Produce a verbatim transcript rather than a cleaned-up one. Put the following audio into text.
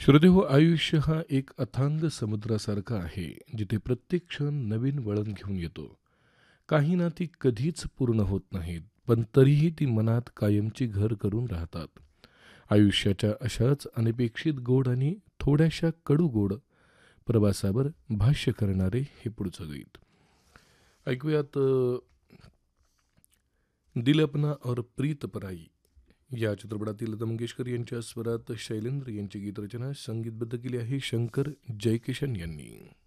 श्रोतेहो, आयुष्य हा एक अथांग समुद्रासारखा आहे, जिथे प्रत्येक क्षण नवीन वळण घेऊन येतो. काही नाती कधीच पूर्ण होत नाहीत, पण तरीही ती मनात कायमची घर करून राहतात. आयुष्याच्या अशाच अनपेक्षित गोड आणि थोड्याशा कडू गोड प्रवासावर भाष्य करणारे हे पुढचं गीत. ऐकूयात अ, दिल अपना और प्रीत पराई या चित्रपटातील लता मंगेशकर यांच्या स्वरात शैलेंद्र यांची गीतरचना संगीतबद्ध केली आहे शंकर जयकिशन यांनी.